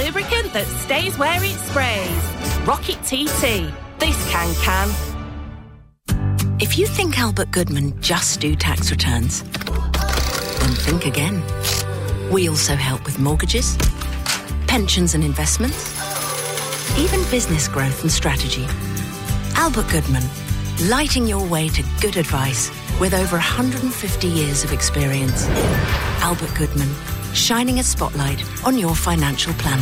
lubricant that stays where it sprays. Rocket TT. This can. If you think Albert Goodman just do tax returns, then think again. We also help with mortgages, pensions and investments, even business growth and strategy. Albert Goodman, lighting your way to good advice with over 150 years of experience. Albert Goodman, shining a spotlight on your financial planning.